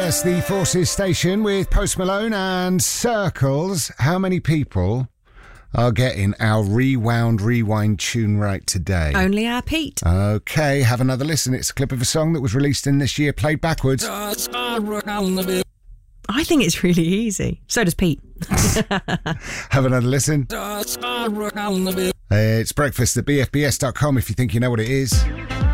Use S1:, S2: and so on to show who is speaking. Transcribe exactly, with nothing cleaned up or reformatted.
S1: That's the Forces Station with Post Malone and Circles. How many people are getting our Rewound Rewind tune right today?
S2: Only our Pete.
S1: Okay, have another listen. It's a clip of a song that was released in this year, played backwards.
S2: I think it's really easy. So does Pete.
S1: Have another listen. It's Breakfast at b f b s dot com if you think you know what it is.